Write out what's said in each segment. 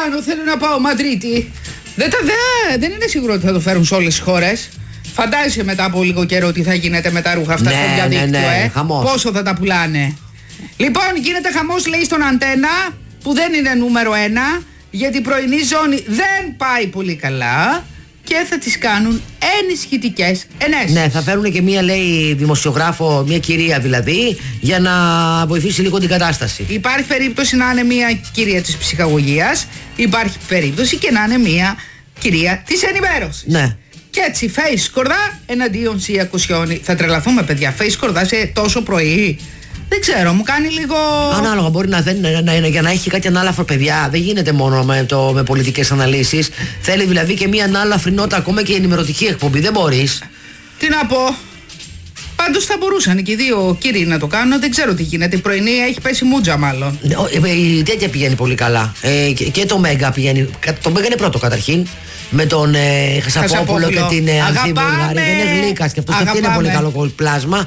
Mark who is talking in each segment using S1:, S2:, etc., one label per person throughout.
S1: Μιλάνο, θέλω να πάω Μαδρίτη. Δεν είναι σίγουρο ότι θα το φέρουν σε όλες τις χώρες. Φαντάζεσαι μετά από λίγο καιρό τι θα γίνεται με τα ρούχα αυτά στο διαδίκτυο, πόσο θα τα πουλάνε. Λοιπόν, γίνεται χαμός, λέει, στον Αντένα, που δεν είναι νούμερο 1, γιατί η πρωινή ζώνη δεν πάει πολύ καλά και θα τις κάνουν ενισχυτικές ενέσεις.
S2: Ναι, θα φέρουν και μία, λέει, δημοσιογράφο, μία κυρία δηλαδή, για να βοηθήσει λίγο την κατάσταση.
S1: Υπάρχει περίπτωση να είναι μία κυρία της ψυχαγωγίας, υπάρχει περίπτωση και να είναι μία κυρία της ενημέρωσης.
S2: Ναι.
S1: Και έτσι, face σκορδά εναντίον Σία Κοσιόνη. Θα τρελαθούμε, παιδιά. Face σκορδά σε τόσο πρωί. Δεν ξέρω, μου κάνει λίγο.
S2: Ανάλογα, μπορεί να είναι για να έχει κάτι ανάλαφρο, παιδιά. Δεν γίνεται μόνο με πολιτικές αναλύσεις. Θέλει δηλαδή και μία ανάλαφρη νότα, ακόμα και η ενημερωτική εκπομπή. Δεν μπορείς.
S1: Τι να πω. Πάντως θα μπορούσαν και οι δύο κύριοι να το κάνουν. Δεν ξέρω τι γίνεται. Η πρωινή έχει πέσει μούτζα, μάλλον.
S2: Η τέτοια πηγαίνει πολύ καλά. Και το Μέγκα πηγαίνει. Το Μέγκα είναι πρώτο καταρχήν. Με τον Χασαπόπουλο και την Ανθή Βουλγαρή. Δεν είναι γλύκας και αυτό. Και αυτή είναι πολύ καλό πλάσμα.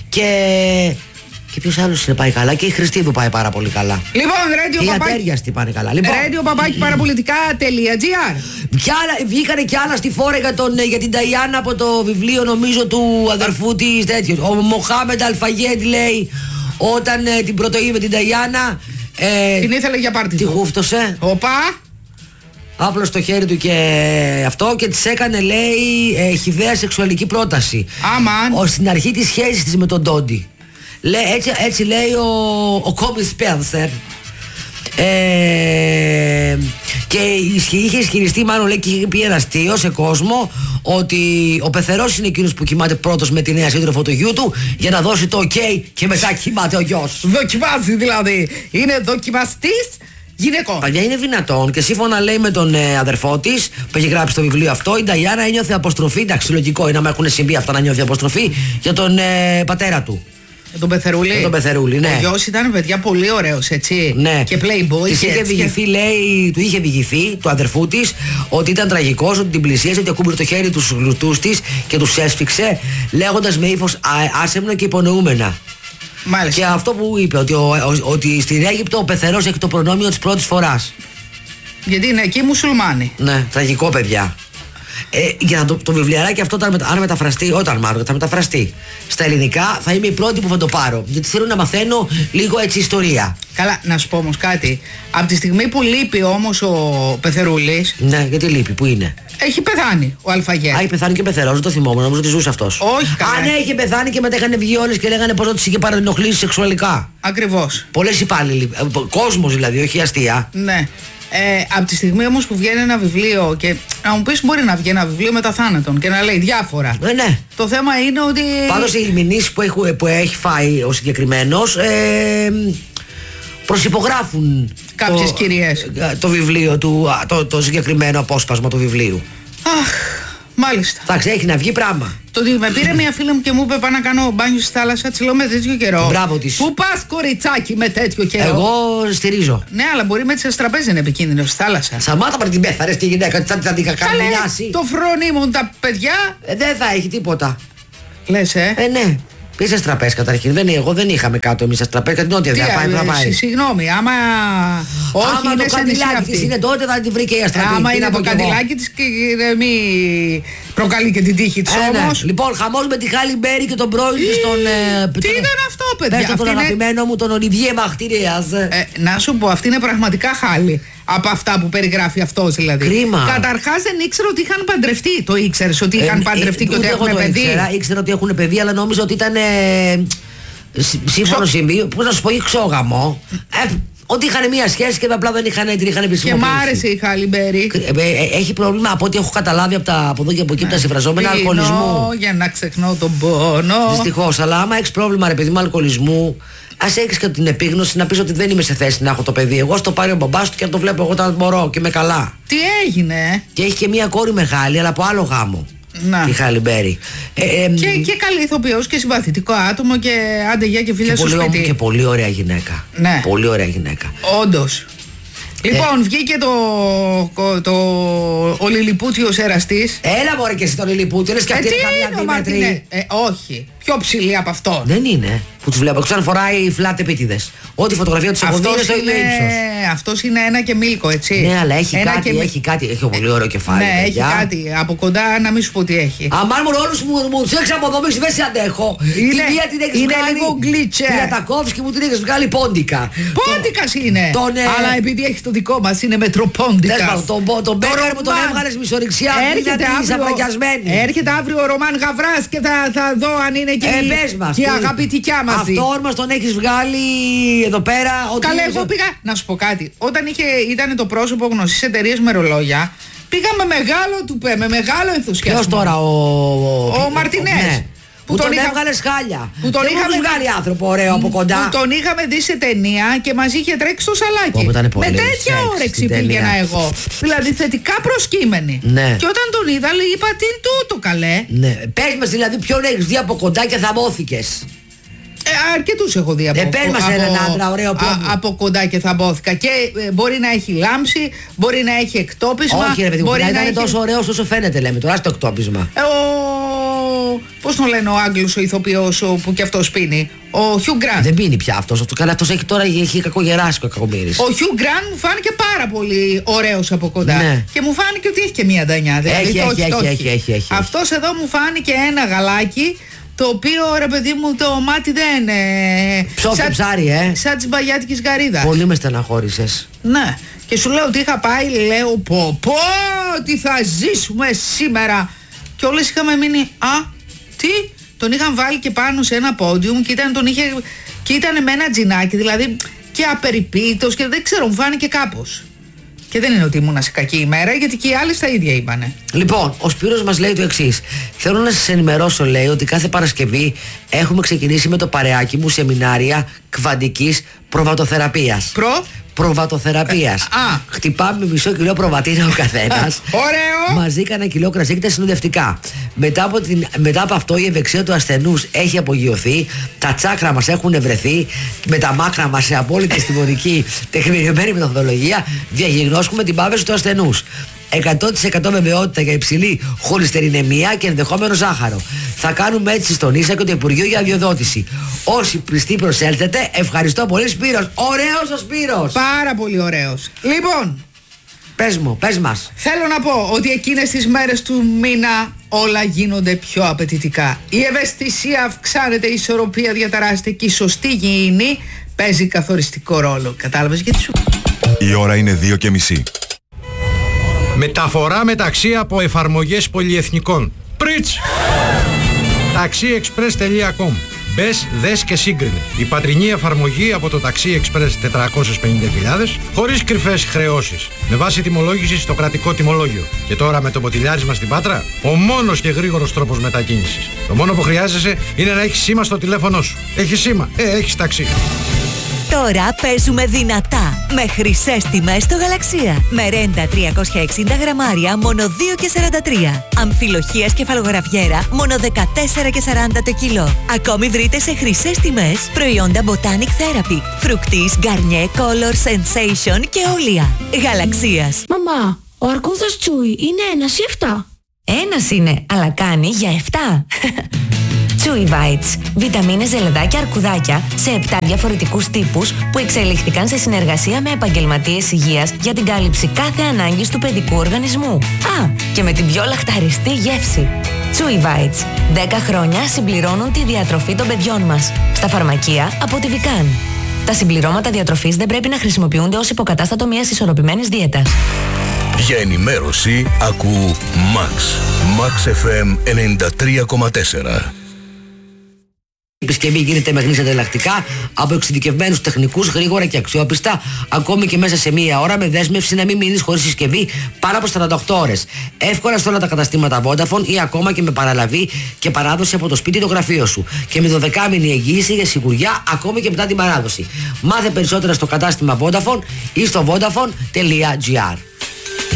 S2: Και ποιος άλλος πάει καλά? Και η Χριστίδου πάει πάρα πολύ καλά.
S1: Λοιπόν,
S2: και οι ατέριαστοι πάνε καλά. Λοιπόν,
S1: radio-papaki-parapolitica.gr.
S2: Βγήκανε κι άλλα στη φόρα για την Ταϊάννα από το βιβλίο, νομίζω, του αδερφού της τέτοιο. Ο Μοχάμεντ Αλφαγέντ, λέει, όταν την πρωτοείδε με την Ταϊάννα.
S1: Την ήθελε για πάρτι.
S2: Τη χούφτωσε.
S1: Οπα.
S2: Άπλωσε το χέρι του και αυτό και της έκανε, λέει, χυδαία σεξουαλική πρόταση.
S1: Αμάν.
S2: Στην αρχή της σχέσης της με τον Ντόντι. Έτσι λέει ο Κόμπι Σπένσερ. Και είχε ισχυριστεί, μάλλον, λέει, και είχε πει ένα αστείο σε κόσμο, ότι ο πεθερός είναι εκείνος που κοιμάται πρώτος με τη νέα σύντροφο του γιού του για να δώσει το ok και μετά κοιμάται ο γιος.
S1: Δοκιμάζει δηλαδή. Είναι δοκιμαστής γυναικών.
S2: Παλιά είναι δυνατόν και σύμφωνα, λέει, με τον αδερφό της που έχει γράψει το βιβλίο αυτό, η Νταϊάννα ένιωθε αποστροφή. Εντάξει, λογικό είναι, άμα έχουν συμβεί αυτά, να νιώθει αποστροφή για τον πατέρα του.
S1: Τον Πεθερούλη.
S2: Τον Πεθερούλη, ναι.
S1: Ο γιος ήταν, παιδιά, πολύ ωραίος, έτσι.
S2: Ναι.
S1: Και playboy.
S2: Της είχε διηγηθεί, λέει, του είχε διηγηθεί, του αδερφού της, ότι ήταν τραγικός, ότι την πλησίασε, ότι ακούμπησε το χέρι του στους γλουτούς της και τους έσφιξε, λέγοντας με ύφος άσεμνο και υπονοούμενα.
S1: Μάλιστα.
S2: Και αυτό που είπε, ότι στην Αίγυπτο ο πεθερός έχει το προνόμιο της πρώτης φοράς.
S1: Γιατί είναι εκεί μουσουλμάνοι.
S2: Ναι, τραγικό, παιδιά. Για να το βιβλιαράκι αυτό, αν μεταφραστεί, όταν θα μεταφραστεί στα ελληνικά, θα είμαι η πρώτη που θα το πάρω. Γιατί θέλω να μαθαίνω λίγο, έτσι, ιστορία.
S1: Καλά, να σου πω όμως κάτι. Από τη στιγμή που λείπει όμως ο Πεθερούλης.
S2: Ναι, γιατί λείπει, πού είναι?
S1: Έχει πεθάνει ο Αλφαγέρ.
S2: Έχει πεθάνει και πεθερός, δεν το θυμόμουν, νομίζω ότι ζούσε αυτός.
S1: Όχι, καλά.
S2: Αν είχε πεθάνει και μετά είχαν βγει όλες και λέγανε πως τους είχε παρενοχλήσει σεξουαλικά.
S1: Ακριβώς.
S2: Πολλές υπάλληλοι. Κόσμος δηλαδή, όχι αστεία.
S1: Ναι. Από τη στιγμή όμως που βγαίνει ένα βιβλίο και να μου πεις, μπορεί να βγει ένα βιβλίο μετά θάνατον και να λέει διάφορα.
S2: Ναι.
S1: Το θέμα είναι ότι.
S2: Πάντως οι μηνύσεις που έχει φάει ο συγκεκριμένος προσυπογράφουν
S1: κάποιες κυρίες
S2: το βιβλίο του, το συγκεκριμένο απόσπασμα του βιβλίου.
S1: Αχ, μάλιστα.
S2: Εντάξει, έχει να βγει πράγμα.
S1: Το ότι με πήρε μια φίλη μου και μου είπε, πάω να κάνω μπάνιο στη θάλασσα, της λέω, με τέτοιο καιρό.
S2: Μπράβο της.
S1: Πού πας, κοριτσάκι, με τέτοιο καιρό?
S2: Εγώ στηρίζω.
S1: Ναι, αλλά μπορεί με τις τραπέζι να είναι επικίνδυνο στη θάλασσα.
S2: Σαμάτα με την πέθαρες τη γυναίκα, θα την κακαμιλιάσει.
S1: Το φρονίμουν τα παιδιά.
S2: Δεν θα έχει τίποτα.
S1: Λες,
S2: ναι. Είσαι τραπέζ καταρχήν. Εγώ δεν είχαμε κάτω εμείς στα τραπέζ. Την νότια δεν πάει.
S1: Συγγνώμη, άμα. Όχι,
S2: άμα
S1: είναι
S2: το καντιλάκι της είναι τότε, θα την βρει και η αστραπή.
S1: Άμα είναι το καντιλάκι της και μη προκαλεί και την τύχη της όμως.
S2: Ναι. Λοιπόν, χαμός με τη Χάλι Μπέρι και τον πρώην της τον.
S1: Τι ήταν αυτό, παιδιά?
S2: Πες τον αγαπημένο μου, τον Ολιβιέ Μαχτηρέας.
S1: Να σου πω, αυτή είναι πραγματικά χάλι. Από αυτά που περιγράφει αυτός δηλαδή.
S2: Κρίμα.
S1: Καταρχάς δεν ήξερα ότι είχαν παντρευτεί. Το ήξερες ότι είχαν παντρευτεί και ότι έχουν παιδί?
S2: Ήξερα ότι έχουν παιδί, αλλά νόμιζα ότι ήταν σύμφωνο συμβεί. Πώς να σου πω, ή ξόγαμο. Ότι είχαν μία σχέση και απλά δεν την είχαν επισημοποιήσει.
S1: Και μ' άρεσε η Χάλι Μπέρι.
S2: Έχει πρόβλημα, από ό,τι έχω καταλάβει από εδώ και από εκεί, τα συμφραζόμενα αλκοολισμού.
S1: Για να ξεχνώ τον πόνο.
S2: Δυστυχώς, αλλά άμα έχεις πρόβλημα, ρε παιδί μου, αλκοολισμού, ας έχεις και την επίγνωση να πεις ότι δεν είμαι σε θέση να έχω το παιδί. Εγώ στο πάρει ο μπαμπάς του και να το βλέπω εγώ όταν μπορώ και είμαι καλά.
S1: Τι έγινε?
S2: Και έχει και μία κόρη μεγάλη, αλλά από άλλο γάμο.
S1: Να.
S2: Η Χάλι Μπέρι.
S1: Και καλή ηθοποιός και συμπαθητικό άτομο και άντε γεια και φίλια στο σπίτι.
S2: Και πολύ ωραία γυναίκα.
S1: Ναι.
S2: Πολύ ωραία γυναίκα.
S1: Όντως. Λοιπόν, βγήκε ο Λιλιπούτιος εραστής.
S2: Έλα μωρέ και εσύ τον Λιλιπούτιο, λες και αυτή είναι καμιά δίμετρη.
S1: Όχι. πιο ψηλή από αυτό.
S2: Δεν είναι. Που τους βλέπω. Ξέρω φοράει φλάτ επίτηδες. Ό,τι φωτογραφία τους έχω δει είναι στο ίδιο ύψος.
S1: Αυτός είναι ένα και μίλκο, έτσι.
S2: Ναι, αλλά έχει κάτι. Έχει πολύ ωραίο κεφάλι.
S1: Ναι, έχει κάτι. Από κοντά να μην σου πω τι έχει.
S2: Αμάν μου όλους μου τους έχεις αποδομήσει, δεν σε αντέχω.
S1: Είναι λίγο γκλίτσε.
S2: Την Ατακόφσκι μου την έχεις βγάλει πόντικα.
S1: Πόντικας είναι. Αλλά επειδή έχει το δικό μας είναι μετροπόντικας.
S2: Τον Μπέκαρ μου τον έβγαλες μισορυξιά.
S1: Έρχεται αύριο ο Ρωμάν Γαβράς και θα δω αν είναι και η αγαπητικιά μας.
S2: Αυτό μας τον έχεις βγάλει εδώ πέρα.
S1: Καλέ, εγώ πήγα. Να σου πω κάτι. Όταν ήταν το πρόσωπο γνωστής εταιρείας με ρολόγια, πήγα με μεγάλο ενθουσιασμό.
S2: Ποιος τώρα,
S1: ο Μαρτινές. Ναι.
S2: Που τον έβγαλες χάλια. Που τον είχαμε βγάλει άνθρωπο ωραίο από κοντά.
S1: Που τον είχαμε δει σε ταινία και μαζί είχε τρέξει στο σαλάκι. Με τέτοια όρεξη πήγαινα εγώ. Δηλαδή θετικά προσκύμενη.
S2: Ναι.
S1: Και όταν τον είδα, είπα τι είναι τούτο, καλέ.
S2: Ναι. Πες μας δηλαδή ποιον έχεις δει από κοντά και θαμώθηκες.
S1: Αρκετούς έχω δει από κοντά και θαμπόθηκα. Και μπορεί να έχει λάμψη, μπορεί να έχει εκτόπισμα.
S2: Όχι ρε παιδί μου, να είναι τόσο ωραίος όσο φαίνεται, λέμε τώρα στο εκτόπισμα.
S1: Πώς τον λένε ο Άγγλος ο ηθοποιός που κι αυτός πίνει, ο Χιου Γκραντ.
S2: Δεν πίνει πια αυτός, αυτός έχει τώρα κακογεράσει ο κακομοίρης.
S1: Ο Χιου Γκραντ μου φάνηκε πάρα πολύ ωραίος από κοντά. Ναι. Και μου φάνηκε ότι έχει και μία ντανιά.
S2: Έχει.
S1: Αυτός εδώ μου φάνηκε ένα γαλάκι, το οποίο ρε παιδί μου το μάτι δεν
S2: ψόφι ψάρι,
S1: σαν της μπαγιάτικης γαρίδας.
S2: Πολύ με στεναχώρησες.
S1: Ναι. Και σου λέω ότι είχα πάει, λέω πω τι θα ζήσουμε σήμερα. Και όλες είχαμε μείνει, τι, τον είχαν βάλει και πάνω σε ένα πόντιουμ και ήταν με ένα τζινάκι, δηλαδή και απεριποίητος και δεν ξέρω, μου φάνηκε κάπως. Και δεν είναι ότι ήμουνα σε κακή ημέρα, γιατί και οι άλλοι τα ίδια είπανε.
S2: Λοιπόν, ο Σπύρος μας λέει το εξής. Θέλω να σας ενημερώσω, λέει, ότι κάθε Παρασκευή έχουμε ξεκινήσει με το παρεάκι μου σεμινάρια κβαντικής προβατοθεραπείας. Προβατοθεραπείας. Χτυπάμε μισό κιλό προβατίνα ο καθένας.
S1: Ωραίο!
S2: Μαζί κανένα κιλό κρασί και τα συνοδευτικά. Μετά από αυτό η ευεξία του ασθενούς έχει απογειωθεί, τα τσάκρα μας έχουν ευρεθεί, με τα μάκρα μας σε απόλυτη επιστημονική τεκμηριωμένη μεθοδολογία διαγνώσκουμε την πάβεση του ασθενούς. 100% βεβαιότητα για υψηλή χολυστερινεμία και ενδεχόμενο ζάχαρο. Θα κάνουμε έτσι στον ίσα και το Υπουργείο για αδειοδότηση. Όσοι πιστοί προσέλθετε, ευχαριστώ πολύ. Σπύρος. Ωραίος ο Σπύρος.
S1: Πάρα πολύ ωραίος. Λοιπόν,
S2: πες μας.
S1: Θέλω να πω ότι εκείνες τις μέρες του μήνα όλα γίνονται πιο απαιτητικά. Η ευαισθησία αυξάνεται, η ισορροπία διαταράσσεται και η σωστή υγιεινή παίζει καθοριστικό ρόλο. Κατάλαβες γιατί σου.
S3: Η ώρα είναι 2:30.
S4: Μεταφορά μεταξύ από εφαρμογές πολυεθνικών. Πριτς! taxiexpress.com. Μπες, δες και σύγκρινε. Η πατρινή εφαρμογή από το Taxi Express 450.000 χωρίς κρυφές χρεώσεις. Με βάση τιμολόγηση στο κρατικό τιμολόγιο. Και τώρα με το ποτηλιάρισμα στην Πάτρα, ο μόνος και γρήγορος τρόπος μετακίνησης. Το μόνο που χρειάζεσαι είναι να έχεις σήμα στο τηλέφωνό σου. Έχεις σήμα, έχεις ταξί.
S5: Τώρα παίζουμε δυνατά με χρυσές τιμές στο Γαλαξία. Με ρέντα 360 γραμμάρια μόνο 2,43. Αμφιλοχίας κεφαλογραφιέρα μόνο 14,40 το κιλό. Ακόμη βρείτε σε χρυσές τιμές προϊόντα Botanic Therapy, Fructis, Garnier, Color, Sensation και Όλια. Γαλαξίας.
S6: Μαμά, ο αρκούδας Τσούι είναι 1 ή 7?
S5: Ένας είναι, αλλά κάνει για 7. Chewy Bites. Βιταμίνες, ζελεδάκια, αρκουδάκια σε 7 διαφορετικούς τύπους που εξελίχθηκαν σε συνεργασία με επαγγελματίες υγείας για την κάλυψη κάθε ανάγκης του παιδικού οργανισμού. Και με την πιο λαχταριστή γεύση. Chewy Bites. 10 χρόνια συμπληρώνουν τη διατροφή των παιδιών μας. Στα φαρμακεία από τη Vican. Τα συμπληρώματα διατροφής δεν πρέπει να χρησιμοποιούνται ως υποκατάστατο μιας ισορροπημένης δίαιτας.
S3: Για ενημέρωση ακού Max FM 93,4.
S2: Η επισκευή γίνεται με γνήσια ανταλλακτικά από εξειδικευμένους τεχνικούς, γρήγορα και αξιόπιστα, ακόμη και μέσα σε μία ώρα, με δέσμευση να μην μείνεις χωρίς συσκευή πάνω από 48 ώρες. Εύκολα σε όλα τα καταστήματα Vodafone ή ακόμα και με παραλαβή και παράδοση από το σπίτι ή το γραφείο σου. Και με 12μηνη εγγύηση για σιγουριά ακόμη και μετά την παράδοση. Μάθε περισσότερα στο κατάστημα Vodafone ή στο vodafone.gr.